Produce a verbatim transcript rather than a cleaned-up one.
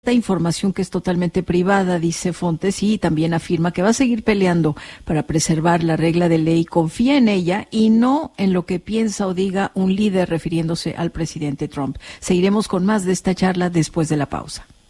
información que es totalmente privada, dice Fontes, y también afirma que va a seguir peleando para preservar la regla de ley, confía en ella y no en lo que piensa o diga un líder, refiriéndose al presidente Trump. Seguiremos con más de esta charla después de la pausa.